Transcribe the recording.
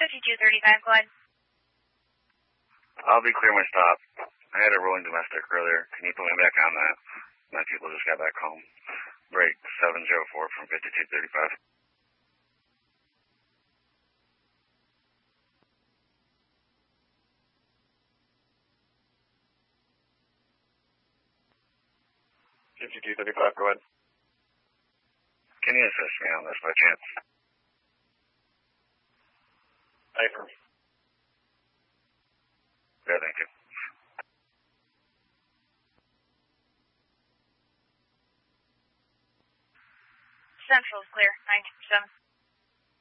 5235, go ahead. I'll be clear my stop. I had a rolling domestic earlier. Can you put me back on that? My people just got back home. Break 704 from 5235. Go ahead. Can you assist me on this by chance? Affirm. Yeah, thank you. Central's clear, 927.